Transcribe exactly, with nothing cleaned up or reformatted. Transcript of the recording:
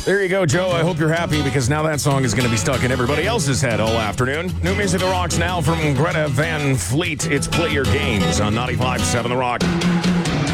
There you go, Joe. I hope you're happy because now that song is going to be stuck in everybody else's head all afternoon. New music that rocks now from Greta Van Fleet. It's Play Your Games on ninety-five point seven The Rock.